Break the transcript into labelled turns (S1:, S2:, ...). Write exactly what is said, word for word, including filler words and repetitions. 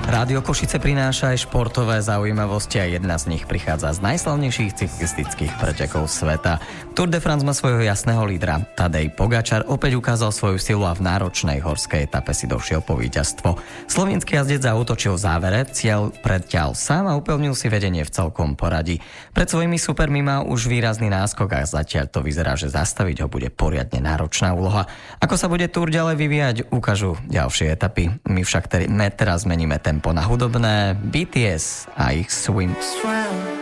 S1: Rádio Košice prináša aj športové zaujímavosti a jedna z nich prichádza z najslavnejších cyklistických pretekov sveta. Tour de France má svojho jasného lídra. Tadej Pogačar opäť ukázal svoju silu a v náročnej horskej etape si došiel po víťazstvo. Slovenský jazdec zaútočil v závere, cieľ preťal sám a upevnil si vedenie v celkom poradí. Pred svojimi supermi má už výrazný náskok a zatiaľ to vyzerá, že zastaviť ho bude poriadne náročná úloha. Ako sa bude Tour ďalej vyvíjať, ukážu ďalšie etapy. My však teraz meníme tempo na hudobné bé té es a ich Swim.